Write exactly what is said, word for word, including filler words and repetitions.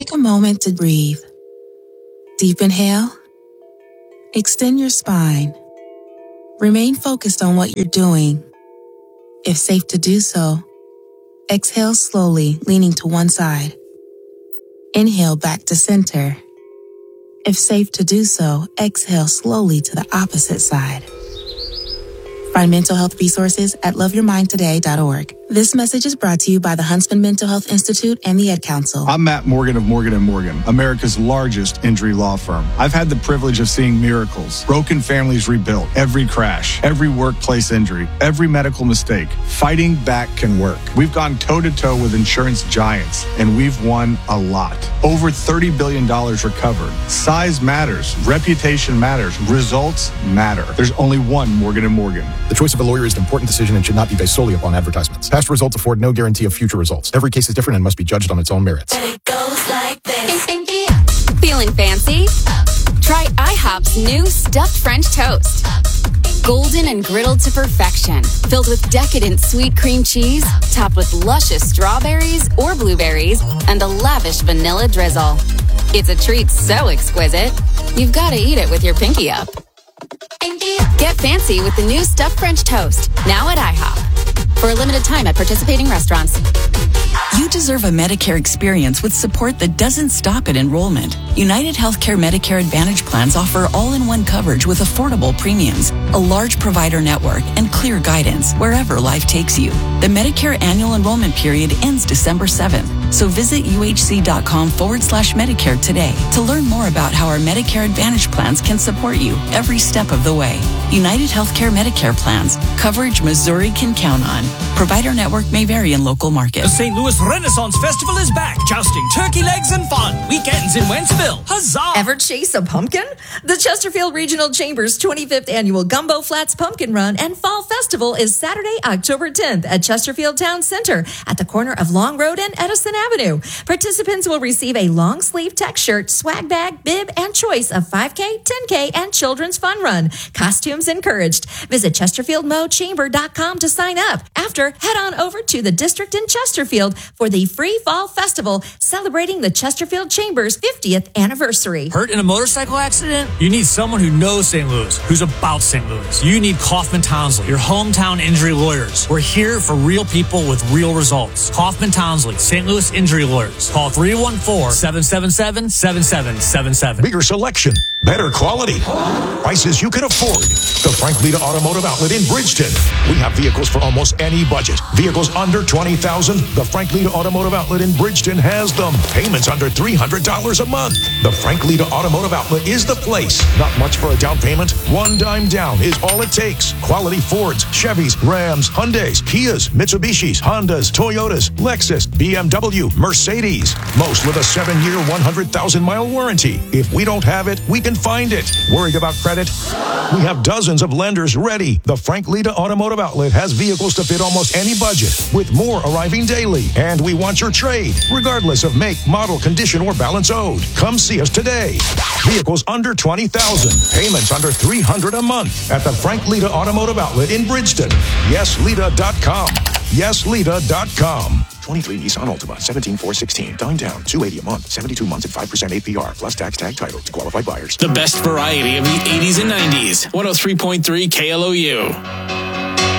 Take a moment to breathe. Deep inhale. Extend your spine. Remain focused on what you're doing. If safe to do so, exhale slowly, leaning to one side. Inhale back to center. If safe to do so, exhale slowly to the opposite side. Find mental health resources at love your mind today dot org. This message is brought to you by the Huntsman Mental Health Institute and the Ad Council. I'm Matt Morgan of Morgan and Morgan, America's largest injury law firm. I've had the privilege of seeing miracles, broken families rebuilt, every crash, every workplace injury, every medical mistake. Fighting back can work. We've gone toe-to-toe with insurance giants, and we've won a lot. Over thirty billion dollars recovered. Size matters. Reputation matters. Results matter. There's only one Morgan and Morgan. The choice of a lawyer is an important decision and should not be based solely upon advertisements. Past results afford no guarantee of future results. Every case is different and must be judged on its own merits. It goes like this. Feeling fancy? Try IHOP's new stuffed French toast. Golden and griddled to perfection, filled with decadent sweet cream cheese, topped with luscious strawberries or blueberries, and a lavish vanilla drizzle. It's a treat so exquisite, you've got to eat it with your pinky up. Get fancy with the new stuffed French toast, now at IHOP. For a limited time at participating restaurants. You deserve a Medicare experience with support that doesn't stop at enrollment. United Healthcare Medicare Advantage plans offer all-in-one coverage with affordable premiums, a large provider network, and clear guidance wherever life takes you. The Medicare annual enrollment period ends December seventh, so visit uhc.com forward slash Medicare today to learn more about how our Medicare Advantage plans can support you every step of the way. United Healthcare Medicare plans, coverage Missouri can count on. Provider network may vary in local markets. The Saint Louis Renaissance Festival is back, jousting, turkey legs, and fun. Weekends in Wentzville. Huzzah! Ever chase a pumpkin? The Chesterfield Regional Chamber's twenty-fifth Annual Gumbo Flats Pumpkin Run and Fall Festival is Saturday, October tenth at Chesterfield Town Center at the corner of Long Road and Edison Avenue. Participants will receive a long sleeve tech shirt, swag bag, bib, and choice of five K, ten K, and children's fun run. Costumes encouraged. Visit chesterfield mo chamber dot com to sign up. After, head on over to the district in Chesterfield for the Free Fall Festival, celebrating the Chesterfield Chamber's fiftieth anniversary. Hurt in a motorcycle accident? You need someone who knows Saint Louis, who's about Saint Louis. You need Kaufman Townsley, your hometown injury lawyers. We're here for real people with real results. Kaufman Townsley, Saint Louis Injury Lawyers. Call three one four, seven seven seven, seven seven seven seven. Bigger selection, better quality, prices you can afford. The Frank Lita Automotive Outlet in Bridgeton. We have vehicles for almost any budget. Vehicles under twenty thousand dollars. The Frank Lita Automotive Outlet in Bridgeton has them. Payments under three hundred dollars a month. The Frank Lita Automotive Outlet is the place. Not much for a down payment. One dime down is all it takes. Quality Fords, Chevys, Rams, Hyundais, Kias, Mitsubishis, Hondas, Toyotas, Lexus, B M W, Mercedes. Most with a seven-year, one hundred thousand mile warranty. If we don't have it, we can find it. Worried about credit? We have dozens of lenders ready. The Frank Lita Automotive Outlet has vehicles to fit almost any budget, with more arriving daily. And we want your trade, regardless of make, model, condition, or balance owed. Come see us today. Vehicles under twenty thousand dollars. Payments under three hundred dollars a month at the Frank Lita Automotive Outlet in Bridgeton. yes lita dot com. yes lita dot com. twenty-three Nissan Altima, seventeen four sixteen. Dime down, two hundred eighty dollars a month, seventy-two months at five percent A P R, plus tax tag title to qualified buyers. The best variety of the eighties and nineties. one oh three point three K L O U.